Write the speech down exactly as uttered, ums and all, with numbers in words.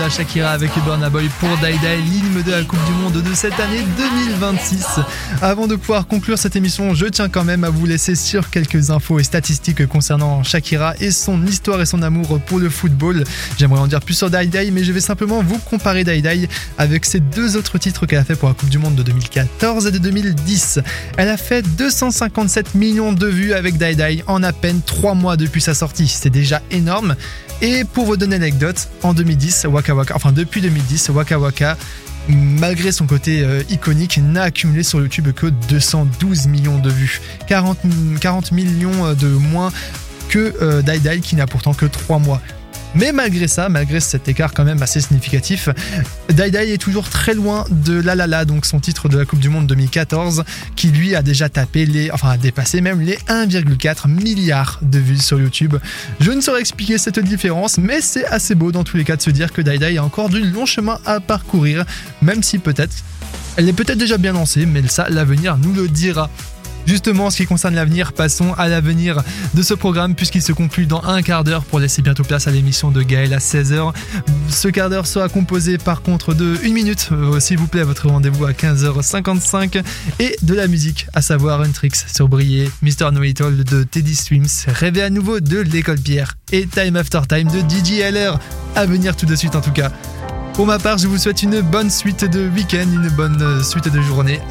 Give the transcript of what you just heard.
la Shakira avec Burna Boy pour Die Die, l'hymne de la Coupe du Monde de cette année deux mille vingt-six. Avant de pouvoir conclure cette émission, je tiens quand même à vous laisser sur quelques infos et statistiques concernant Shakira et son histoire et son amour pour le football. J'aimerais en dire plus sur Die Die, mais je vais simplement vous comparer Die Die avec ses deux autres titres qu'elle a fait pour la Coupe du Monde de deux mille quatorze et de deux mille dix. Elle a fait deux cent cinquante-sept millions de vues avec Die Die en à peine trois mois depuis sa sortie. C'est déjà énorme. Et pour vous donner l'anecdote, en deux mille dix, Waka Waka, enfin depuis deux mille dix, Waka Waka, malgré son côté euh, iconique, n'a accumulé sur YouTube que deux cent douze millions de vues. quarante, quarante millions de moins que euh, Die Die qui n'a pourtant que trois mois. Mais malgré ça, malgré cet écart quand même assez significatif, Die Die est toujours très loin de La La La, donc son titre de la Coupe du Monde deux mille quatorze, qui lui a déjà tapé les, enfin a dépassé même les un virgule quatre milliard de vues sur YouTube. Je ne saurais expliquer cette différence, mais c'est assez beau dans tous les cas de se dire que Die Die a encore du long chemin à parcourir, même si peut-être, elle est peut-être déjà bien lancée, mais ça, l'avenir nous le dira. Justement, en ce qui concerne l'avenir, passons à l'avenir de ce programme puisqu'il se conclut dans un quart d'heure pour laisser bientôt place à l'émission de Gaël à seize heures. Ce quart d'heure sera composé par contre de une minute, euh, s'il vous plaît, votre rendez-vous à quinze heures cinquante-cinq et de la musique, à savoir Untrix sur Briller, mister Know It All de Teddy Swims, Rêver à nouveau de l'École Pierre et Time After Time de D J L R. À venir tout de suite en tout cas. Pour ma part, je vous souhaite une bonne suite de week-end, une bonne suite de journée.